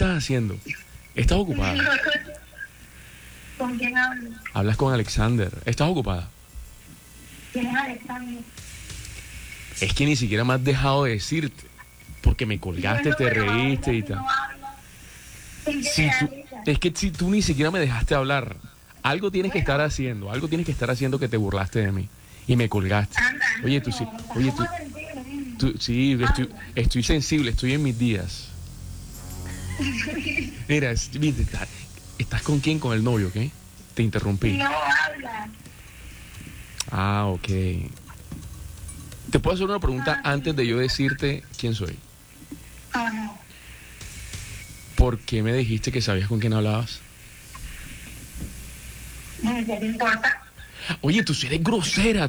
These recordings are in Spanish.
estás haciendo? ¿Estás ocupada? ¿Con quién hablo? Hablas con Alexander. ¿Estás ocupada? ¿Quién es Alexander? Es que ni siquiera me has dejado de decirte. Porque me colgaste, te reíste y tal. Es que si tú ni siquiera me dejaste hablar. Algo tienes que estar haciendo. Algo tienes que estar haciendo que te burlaste de mí. Y me colgaste. Oye, tú sí. Oye, tú sí, estoy sensible, estoy en mis días. Mira, ¿estás con quién? Con el novio, ¿qué? Te interrumpí. No habla. Ah, ok. ¿Te puedo hacer una pregunta antes de yo decirte quién soy? No. ¿Por qué me dijiste que sabías con quién hablabas? ¿Qué te importa? Oye, tú sí eres grosera.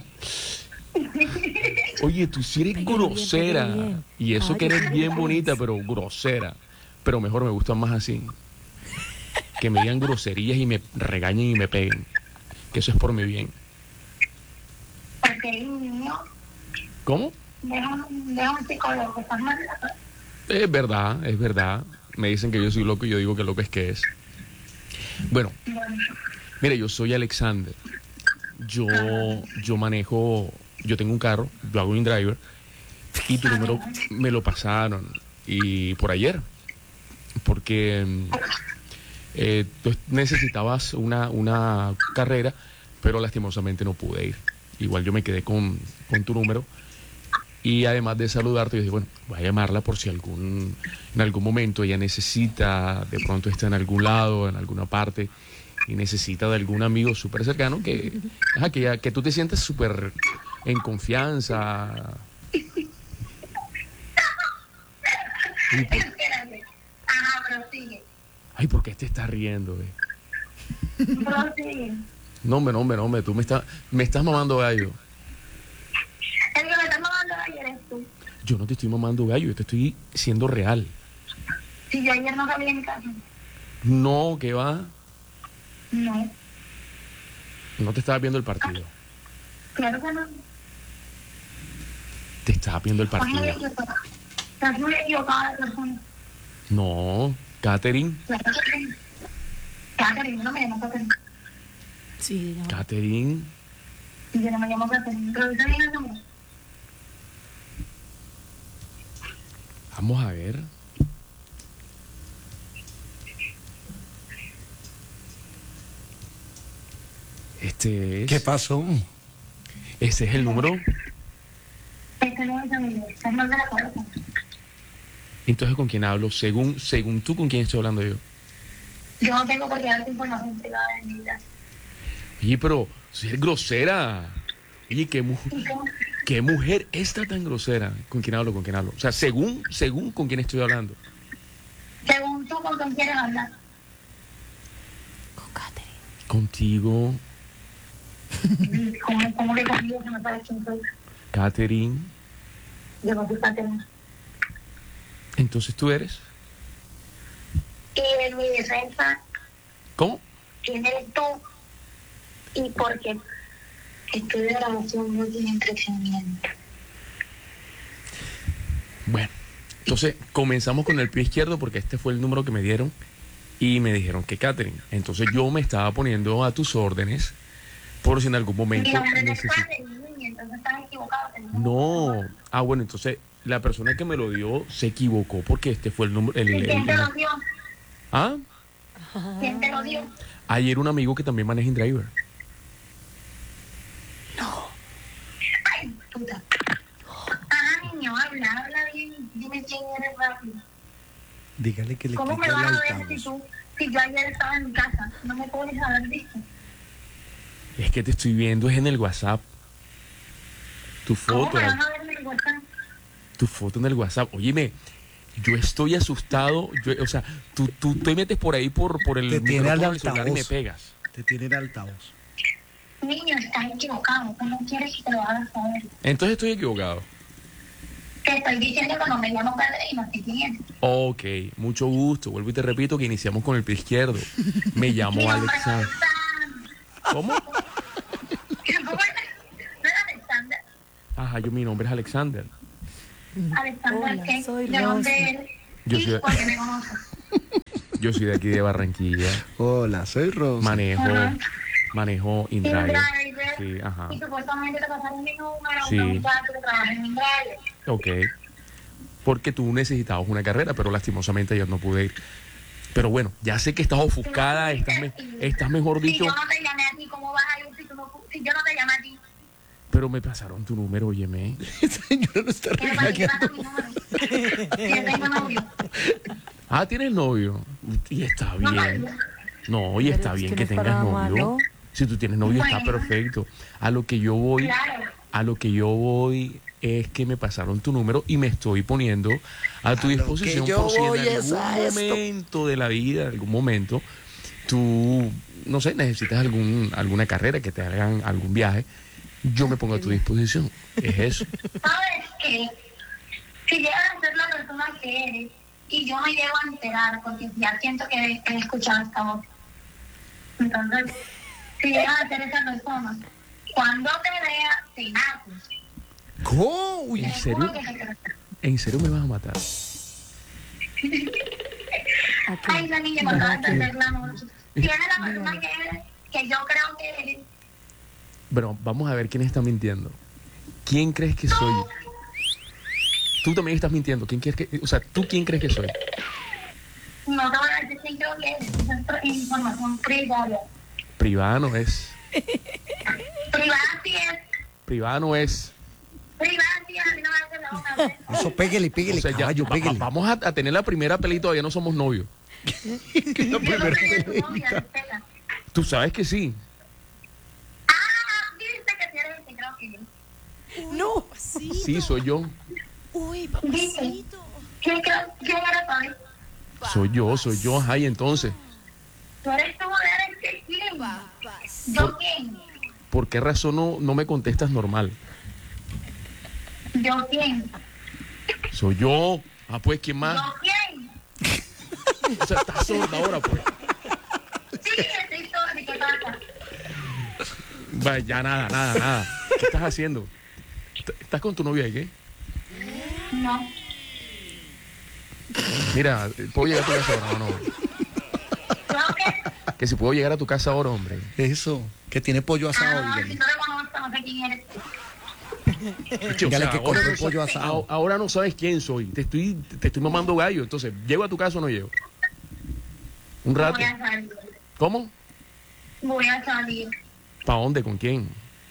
Oye, tú sí eres grosera. Y eso que eres bien bonita, pero grosera. Pero mejor me gustan más así. Que me digan groserías y me regañen y me peguen. Que eso es por mi bien. Porque hay un niño. ¿Cómo? Deja un psicólogo, estás mal. Es verdad. Me dicen que yo soy loco y yo digo que loco es que es. Bueno, mira, yo soy Alexander. Yo manejo, yo tengo un carro, yo hago un driver y tu número me lo pasaron y por ayer, porque tú necesitabas una carrera, pero lastimosamente no pude ir. Igual yo me quedé con tu número. Y además de saludarte, yo dije, bueno, voy a llamarla por si en algún momento ella necesita, de pronto está en algún lado, en alguna parte, y necesita de algún amigo súper cercano que tú te sientas súper en confianza. Espérate. Ajá, prosigue. Ay, ¿por qué te estás riendo, Prosigue. No, hombre, tú me estás mamando gallo. El que me está mamando ayer eres tú. Yo no te estoy mamando gallo, yo te estoy siendo real. Si yo ayer no salí en casa. No, ¿qué va? No. No te estabas viendo el partido. Claro que no. Te estabas viendo el partido. Estás muy equivocada de persona. No, Katherine. Claro que sí. Catherine, no me llamo Catherine. Sí, ya. Katherine. Yo no me llamo Catherine. Revisa bien el nombre. Vamos a ver. Este es. ¿Qué pasó? Ese es el número. Este no es amigo. Este es más de la cabeza. Entonces, ¿con quién hablo? Según tú, ¿con quién estoy hablando yo? Yo no tengo por qué darte información privada de mi vida. Oye, pero si eres grosera. Oye, ¿qué mujer está tan grosera? ¿Con quién hablo? ¿Con quién hablo? O sea, según con quién estoy hablando. Según tú, ¿con quién quieres hablar? Con Katherine. Contigo, ¿Cómo que conmigo se me parece quién soy? Katherine. Yo no soy Catherine. Entonces tú eres. Y en mi defensa, ¿Cómo? ¿quién eres tú? Y por qué estudio de grabación no tiene entretenimiento. Bueno, entonces comenzamos con el pie izquierdo porque este fue el número que me dieron y me dijeron que Katherine. Entonces yo me estaba poniendo a tus órdenes por si en algún momento Y la verdad es necesito. que entonces estás equivocado. No. Ah, bueno, entonces la persona que me lo dio se equivocó porque este fue el número. ¿Y quién te lo dio? ¿Ah? ¿Quién te lo dio? Ayer un amigo que también maneja InDriver. Ay, puta. Ajá, niño, habla bien. Dime quién eres rápido. Dígale que le ¿Cómo me quite el vas a ver altavoz. si yo ayer estaba en mi casa? No me puedes haber visto. Es que te estoy viendo es en el WhatsApp. Tu ¿Cómo foto. me vas a ver en el WhatsApp? Tu foto en el WhatsApp. Óyeme, yo estoy asustado. O sea, tú te metes por ahí por el Te tiene al micrófono del celular y me altavoz. pegas. Te tiene el altavoz. Niño, estás equivocado. Tú no quieres que te lo hagas saber. Entonces estoy equivocado. Te estoy diciendo que no me llamo Catherine y no sé quién es. Ok, mucho gusto. Vuelvo y te repito que iniciamos con el pie izquierdo. Me Mi llamo nombre es Alexander. ¿Cómo? ¿Cómo es? ¿No es Alexander? Ajá, mi nombre es Alexander. Alexander, Hola, ¿qué? soy ¿De dónde Rosy. eres? Yo ¿Y soy- por qué me conoces? Yo soy de aquí de Barranquilla. Hola, soy Rosa. Manejo InDrive. InDrive. Sí, ajá. Y supuestamente te pasaron mi número, Sí. un muchacho que trabaja en InDrive. Ok. Porque tú necesitabas una carrera, pero lastimosamente yo no pude ir. Pero bueno, ya sé que estás ofuscada, estás mejor Si dicho, yo no te llamé a ti, ¿cómo vas a ir si yo no te llamé a ti? pero me pasaron tu número, óyeme. Señora, no está ¿Qué le pasa? ¿Qué pasa regañando. mi número? Si yo tengo novio. Ah, ¿tienes novio? Y está No, bien. No, y está Pero es bien que que no está tengas nada novio. malo. Si tú tienes novio está Bueno. perfecto. A lo que yo voy, Claro. Es que me pasaron tu número y me estoy poniendo a tu A lo disposición que yo por si en voy es algún a esto. momento de la vida, algún momento, tú, no sé, necesitas alguna carrera, que te hagan algún viaje, yo me pongo a tu disposición. Es eso. ¿Sabes qué? Si llegas a ser la persona que eres y yo me llego a enterar, porque ya siento que he escuchado esta voz. Entonces, si llegas a ser esa persona, cuando te vea, te mato. ¿Cómo? Uy, ¿En Te serio? juro que te quiero. ¿En serio me vas a matar? Ay, la niña, me acabas de hacer la noche. Si eres la persona que eres, que yo creo que eres, Bueno, vamos a ver quién está mintiendo. ¿Quién crees que soy? Tú también estás mintiendo. ¿Quién crees que, o sea, ¿tú quién crees que soy? no te voy a decir quién creo que eres. Esa es información privada. Privada no es. Privada sí es. Privada no es. Privada sí es. A mí no me hace la boca. eso, pégale, O sea, ya, caballo, pégale. vamos a tener la primera pelea y todavía no somos novios. La Yo no primera sé tu novia, pelea. respeta. Tú sabes que sí. Ah, dice que si eres el que creo que yo. No. Sí, soy yo. Uy, Dice. papacito. ¿Quién eres hoy? Soy yo, ajá, y entonces, Tú eres tú, eres que quién. ¿Yo quién? ¿por qué razón no me contestas normal? ¿Yo quién? Soy yo. Ah, pues, ¿quién más? ¿Yo quién? O sea, estás sorda ahora, pues. Sí, estoy sorda. ¿Qué pasa? Va, ya nada. ¿Qué estás haciendo? ¿Estás con tu novia y qué? No. Mira, ¿puedo llegar a tu casa ahora o no? ¿Yo qué? Que si puedo llegar a tu casa ahora, hombre. Eso, que tiene pollo asado, Ah, si dígale. no te conozco, no sé quién eres. Che, o Dígale sea, que ahora compró no pollo sa- asado. ahora no sabes quién soy. Te estoy mamando gallo. Entonces, ¿llego a tu casa o no llego? Un rato. Voy a salir. ¿Cómo? Voy a salir. ¿Para dónde? ¿Con quién?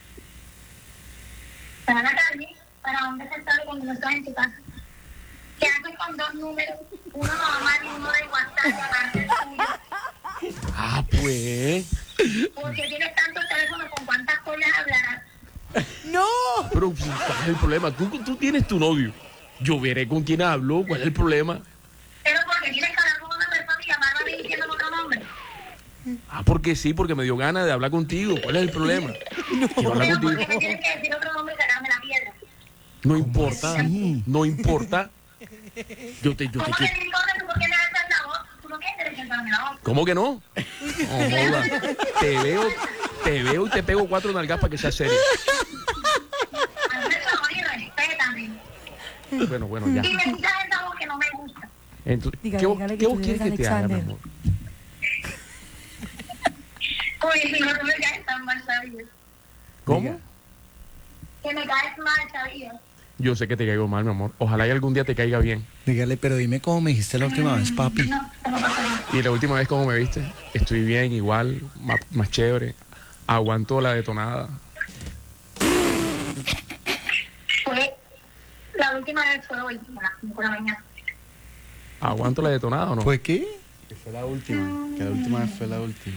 Para la calle. ¿Para dónde se sale cuando no estás en tu casa? ¿Qué haces con dos números? Uno normal y uno de WhatsApp, aparte del tuyo. Ah, pues. ¿Por qué tienes tantos teléfonos? ¿Con cuántas cosas hablarás? No. Pero, pues, ¿cuál es el problema? Tú tienes tu novio. Yo veré con quién hablo. ¿Cuál es el problema? Pero porque tienes que hablar con una persona y llamarla a mí diciendo otro nombre. Ah, porque sí, porque me dio ganas de hablar contigo. ¿Cuál es el problema? Quiero hablar Pero contigo. porque me tienes que decir otro nombre y sacarme la piedra. No importa. así? No importa. Yo te ¿Cómo que quiero. no importa? ¿Tú por qué me alzas la voz? ¿Tú no quieres presentarme la voz? ¿Cómo que no? No joda. Te veo y te pego 4 nalgas para que sea serio. Hazme el favor y respétame. Bueno, ya. Y me quitas esa voz que no me gusta. Entonces, Dígale ¿qué que vos tú quieres que eres te haga, mi Alexander. amor? Oye, si no tú me caes tan mal, ¿sabías? ¿Cómo? Diga. Que me caes mal, ¿sabías? Yo sé que te caigo mal, mi amor. Ojalá y algún día te caiga bien. Dígale, pero dime cómo me dijiste la última vez, papi. No, te lo paso bien. Y la última vez, ¿cómo me viste? Estoy bien, igual, más chévere. Aguanto la detonada. Fue, la última vez fue hoy, a las 5 de la mañana. ¿Aguanto la detonada o no? ¿Fue qué? Que fue la última, que la última vez fue la última.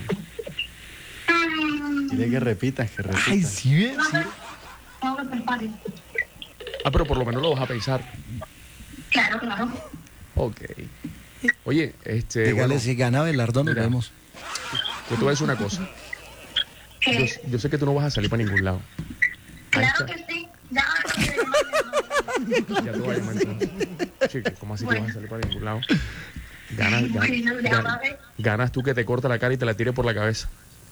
Dile que repitas, que repitas. Ay, sí, ves, No sí. sé, tengo que pensar. Ah, pero por lo menos lo vas a pensar. Claro, claro. Ok. Oye, Dígale, bueno, si gana Belardo, nos mira. vemos. yo te voy a decir una cosa. Yo, Que, yo sé que tú no vas a salir para ningún lado. Ahí claro está. que sí. Ya no Ya te voy a llamar entonces. Chico, ¿cómo así que Bueno. vas a salir para ningún lado? Ganas, Bueno, ya va a ver. ganas tú que te corta la cara y te la tire por la cabeza.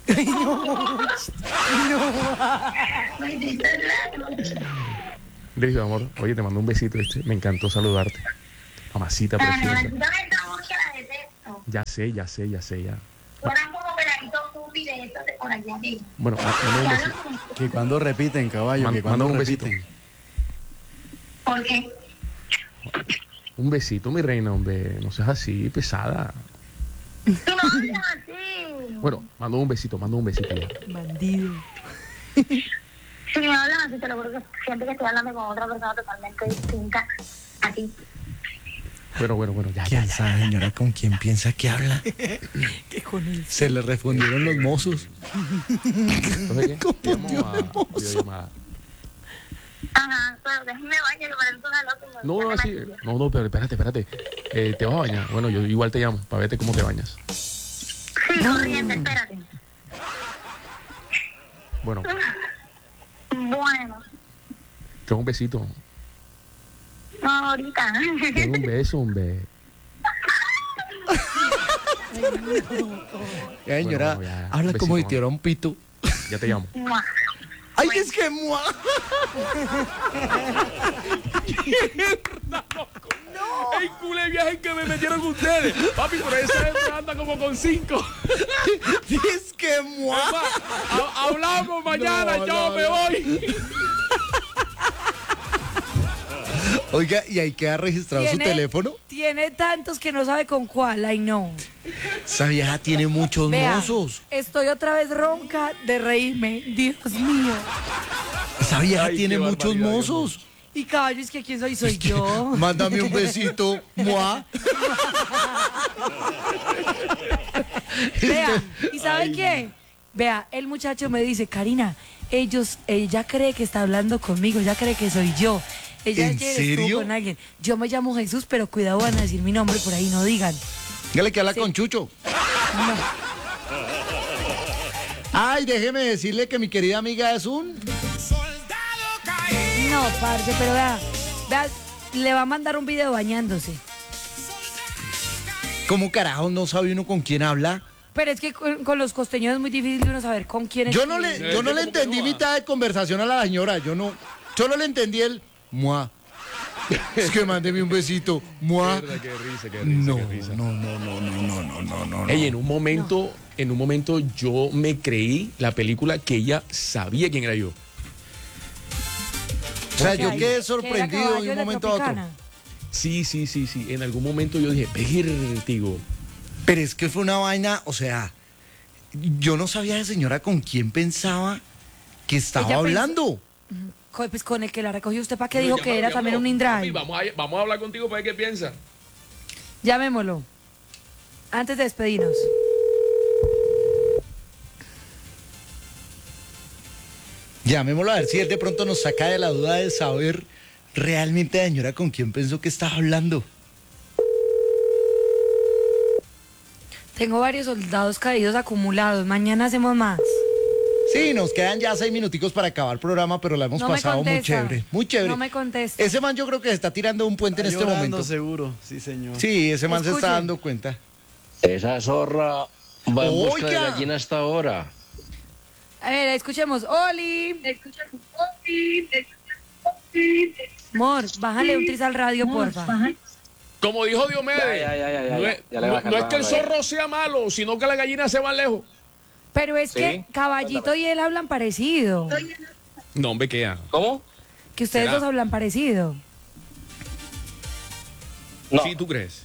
Me hiciste la noche. Listo, amor. Oye, te mando un besito, ¿viste? Me encantó saludarte. Mamacita Ah, no, preciosa. dame esa voz que la detesto. esto. Ya sé. Eran como peladitos zumbi de estos de por allá arriba. Bueno, mándame un besito. Que cuando repiten, caballo, que cuando Manda un besito. repiten. ¿Por qué? Un besito, mi reina, hombre. No seas así, pesada. Tú no hablas así. Bueno, mando un besito ya. Bandido. Si me hablas así, te lo juro que siento que estoy hablando con otra persona totalmente distinta a ti. Bueno, ya. ¿Quién sabe, señora, con quién piensa que habla? ¿Qué con él? Se le refundieron los mozos. Entonces, ¿qué? Te llamo a videollamada. Ajá, pero déjame bañar, que parece una loca. No, así. No, pero espérate. ¿Te vas a bañar? Bueno, yo igual te llamo para verte cómo te bañas. Sí, corriente, espérate. Bueno, Bueno, tengo un besito. no, ahorita. Tengo un beso, hombre. Ya, señora, Bueno, ya, habla un como si besito, tuviera un pito. Ya te llamo. Mua. ¡Ay, es que mua! ¡El culé viaje que me metieron ustedes! Papi, por eso anda como con 5. ¡Es que mua! Hablamos mañana, yo me voy. Oiga, ¿y ahí queda registrado su teléfono? Tiene tantos que no sabe con cuál. Ay, no. Esa vieja tiene muchos Vea, mozos. estoy otra vez ronca de reírme. Dios mío. Esa vieja Ay, tiene qué muchos barbaridad, mozos. Y caballo, es que ¿quién soy? Soy yo. Mándame un besito, mua. Vea, ¿y sabe qué? Vea, el muchacho me dice, Karina, ella cree que está hablando conmigo, ella cree que soy yo. Ella ¿En ayer estuvo serio? con alguien. Yo me llamo Jesús, pero cuidado, van a decir mi nombre por ahí, no digan. Dígale que habla Sí. con Chucho. No. Ay, déjeme decirle que mi querida amiga es un... No, parce, pero vea, le va a mandar un video bañándose. ¿Cómo carajo no sabe uno con quién habla? Pero es que con los costeños es muy difícil de uno saber con quién es. Yo no le entendí mitad de conversación a la señora. Solo le entendí el mua. Es que mándeme un besito, mua. Qué risa, No, qué risa. no. Ey, en un momento yo me creí la película que ella sabía quién era yo. O sea, yo Ay, quedé que sorprendido era de caballo un de momento a otro. Tropicana. Sí. En algún momento yo dije, vértigo. Pero es que fue una vaina, o sea, yo no sabía de señora con quién pensaba que estaba Ella pensó- hablando. Pues con el que la recogió usted, ¿para qué dijo que era también un InDrive? Vamos a hablar contigo para ver qué piensa. Llamémoslo. Antes de despedirnos. Llamémoslo a ver si él de pronto nos saca de la duda de saber realmente la señora con quién pensó que estaba hablando. Tengo varios soldados caídos acumulados. Mañana hacemos más. Sí, nos quedan ya 6 minuticos para acabar el programa, pero la hemos No me pasado muy contesta. chévere. Muy chévere. No me contesta. Ese man yo creo que se está tirando un puente en Está este llorando momento. seguro, sí, señor. Sí, ese man se Escuche. está dando cuenta. Esa zorra va en busca de Oiga. gallina hasta ahora. A ver, escuchemos. Oli. Mor, bájale un tris al radio, porfa. Como dijo Diomedes, Ya, no es ya le bajé, no es que el bájalo, zorro sea malo, sino que la gallina se va lejos. Pero es que Caballito y él hablan parecido. No, hombre, ¿qué? ¿Cómo? Que ustedes ¿Será? dos hablan parecido. No. Sí, ¿tú crees?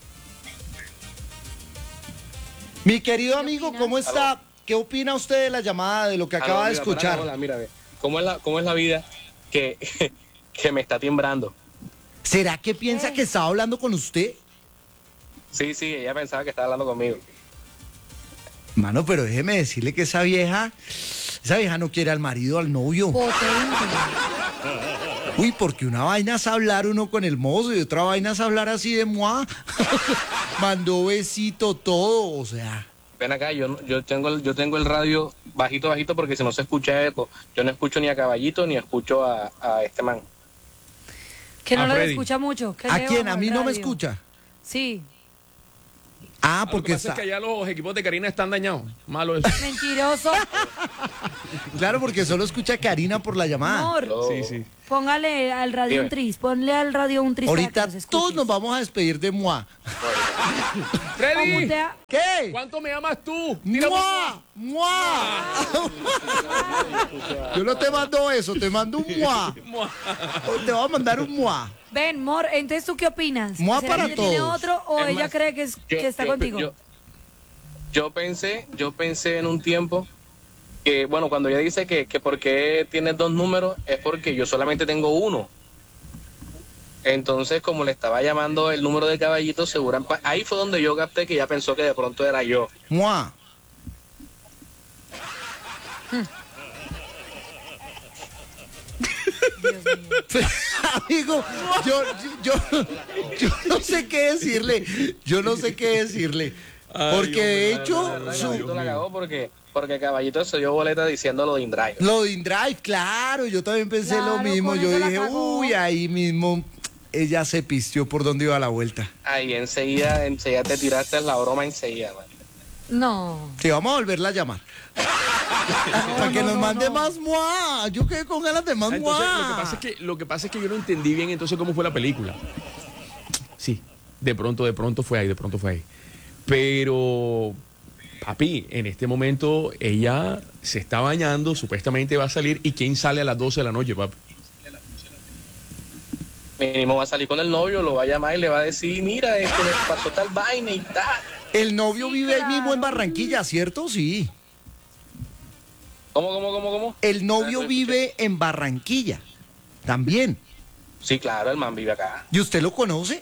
Mi querido amigo, ¿cómo está? ¿Qué opina usted de la llamada, de lo que acaba de Mira, escuchar? hola, mira, ve. ¿Cómo es la vida que, que me está timbrando? ¿Será que piensa que estaba hablando con usted? Sí, ella pensaba que estaba hablando conmigo. Mano, pero déjeme decirle que esa vieja no quiere al marido, al novio. Potente. Uy, porque una vaina es hablar uno con el mozo y otra vaina es hablar así de moi. Mandó besito, todo, o sea. Ven acá, yo tengo el radio bajito porque si no se escucha eco. Yo no escucho ni a Caballito ni escucho a este man. Que no A lo Freddy. escucha mucho. que ¿A le quién? bajo ¿A el mí no me radio. escucha? Sí. Ah, Lo que porque pasa está... es que allá los equipos de Karina están dañados. Malo eso. Mentiroso. Claro, porque solo escucha a Karina por la llamada. Amor, Sí, sí. póngale al radio Dime. un tris, ponle al radio un tris. para que Ahorita nos escuches. todos nos vamos a despedir de Mua. O Freddy, mutea- ¿Qué? ¿cuánto me amas tú? Tírame un ¡Mua! ¡Mua! Yo no te mando eso, te mando un Mua. mua. Te voy a mandar un Mua. Ven, Mor, entonces ¿tú qué opinas? Mua ¿Será para que ella tiene todos. otro o Es ella más, cree que está contigo? Yo pensé en un tiempo que, bueno, cuando ella dice que por qué tienes dos números, es porque yo solamente tengo uno. Entonces, como le estaba llamando el número de Caballito, ahí fue donde yo capté que ella pensó que de pronto era yo. Mua. Amigo, yo no sé qué decirle. Yo no sé qué decirle. Porque de hecho, Caballito la cagó porque Caballito se dio boleta diciendo lo de InDrive. lo de InDrive, claro, yo también pensé Claro, lo mismo. con Yo eso la dije, cagó. uy, ahí mismo ella se pistió por donde iba la vuelta. Ahí enseguida te tiraste la broma enseguida, man. No. Sí, vamos a volverla a llamar. Para que nos mande más Mua. Yo quedé con ganas de más Entonces, Mua. lo que pasa es que yo no entendí bien entonces cómo fue la película. Sí, de pronto fue ahí. Pero, papi, en este momento ella se está bañando, supuestamente va a salir. ¿Y quién sale a las 12 de la noche, papi? Mínimo va a salir con el novio, lo va a llamar y le va a decir, mira, me pasó tal vaina y tal. El novio Sí, vive ahí claro. mismo en Barranquilla, ¿cierto? Sí. ¿Cómo? El novio vive en Barranquilla. También. Sí, claro, el man vive acá. ¿Y usted lo conoce?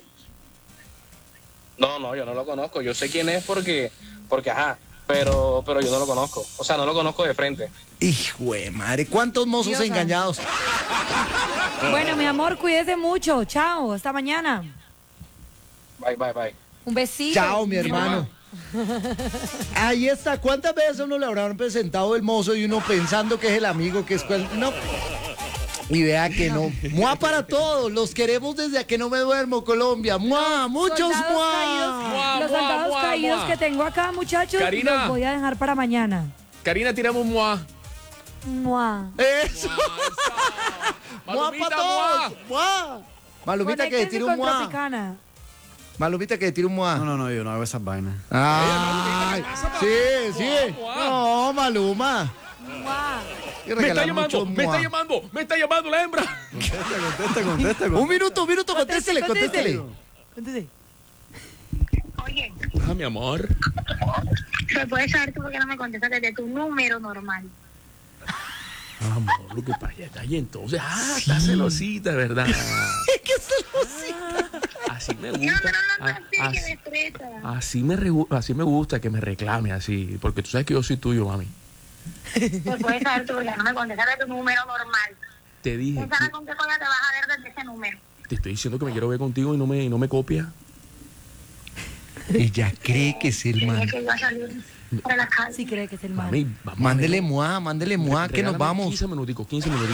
No, yo no lo conozco. Yo sé quién es porque ajá, pero yo no lo conozco. O sea, no lo conozco de frente. Hijo de madre, ¿cuántos mozos Diosa. engañados? Bueno, mi amor, cuídese mucho. Chao, hasta mañana. Bye. Un besito. Chao, mi hermano. Ahí está. ¿Cuántas veces a uno le habrán presentado el mozo y uno pensando que es el amigo, que es cual... No. Y vea que no. Mua para todos. Los queremos desde a que no me duermo, Colombia. Mua, muchos Soldados mua. caídos, Mua, los mua, soldados mua, caídos mua. que tengo acá, muchachos, Karina. los voy a dejar para mañana. Karina, tiramos mua. Mua. Eso. Mua Malumita, para todos. Mua. Malumita que Conéctense tire un con mua. Tropicana. Malumita que tire un mua. No, yo no hago esas vainas. Ay, sí. No, Maluma. Mua. Hay que regalar muchos mua. Me está llamando la hembra. Contesta. Un minuto, contéstele. Contéstele. Oye, Ah, mi amor. ¿se puede saber tú por qué no me contestas desde tu número normal? Amor, lo que pasa está ahí entonces. Está celosita, ¿verdad? ¿Qué celosita? Así me No, gusta. no, así que me estresa. Así me gusta que me reclame así. Porque tú sabes que yo soy tuyo, mami. ¿Se puede saber tú por qué no me contestas desde tu número normal? Te dije, Pensaba con qué coño te vas a ver desde ese número. te estoy diciendo que me quiero ver contigo y no me copia. Ella cree que es el Creía man. que iba a salir para la calle. Sí cree que es el mal. Mami, vamos. Mándele mua, que nos Regálame vamos. 15 minuticos.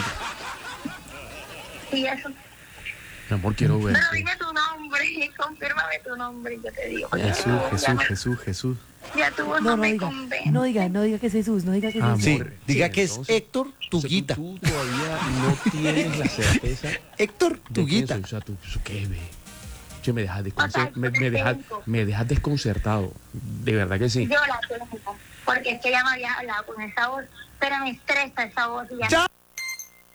Y eso. Mi amor, quiero ver. Pero dime tu nombre, confírmame tu nombre y yo te digo. Jesús. Ya tu voz No, no no me diga. convence. No diga que es Jesús, no diga que es Amor. Jesús. Sí, diga que es entonces, Héctor Tuguita. Tú todavía no tienes la certeza Héctor de quién Tuguita. soy. O sea, tú, ¿qué ve? Che, me dejas O sea, me dejas desconcertado. De verdad que sí. Yo la tengo, porque es que ella me había hablado con esa voz, pero me estresa esa voz y ya. Chao.